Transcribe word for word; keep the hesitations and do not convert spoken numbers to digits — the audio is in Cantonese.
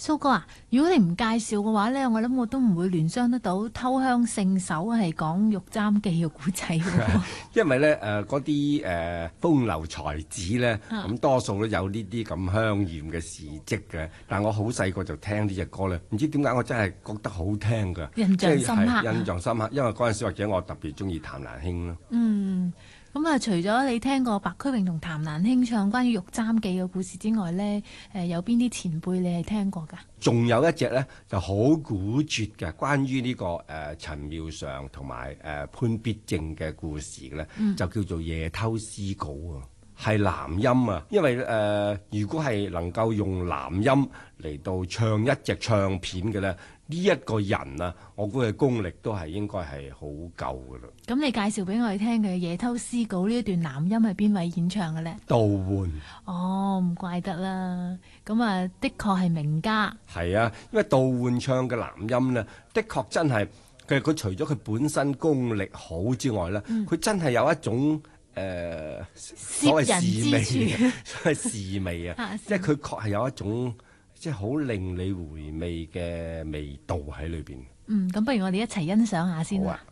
蘇哥啊，如果你唔介紹嘅話咧，我諗我都唔會聯想得到偷香聖手係講玉簪記嘅古仔喎。 因為咧誒嗰啲誒風流才子咧，咁、 啊、 多數都有呢啲咁香豔嘅事蹟嘅。但我好細個就聽呢隻歌咧，唔知點解我真係覺得好聽㗎， 印象深刻、啊。 印象深刻，因為嗰陣時或者我特別中意譚蘭卿咯。 嗯。咁啊，除咗你聽過白駒榮同譚蘭卿唱關於玉簪記嘅故事之外呢，誒有邊啲前輩你係聽過㗎？ 仲有一隻呢就好古絕嘅，關於呢、這個誒、呃、陳妙常同埋誒潘必正嘅故事嘅咧，嗯、就叫做夜偷詩稿啊，係男音啊，因為誒、呃、如果係能夠用男音嚟到唱一隻唱片嘅咧。呢一個人啊，我估佢功力都係應該係好夠噶啦。 咁你介紹俾我哋聽嘅《夜偷詩稿》呢一段男音係邊位演唱嘅呢？ 杜煥。 哦，唔怪得啦。咁啊，的確係名家。 係啊，因為杜煥唱嘅男音呢，的確真係佢佢除咗佢本身功力好之外呢，佢、嗯、真係有一種誒、呃、所謂時味，所謂時味啊，即係佢確係有一種。即係好令你回味嘅味道喺裏邊。 嗯，咁不如我哋一齊欣賞下先啦。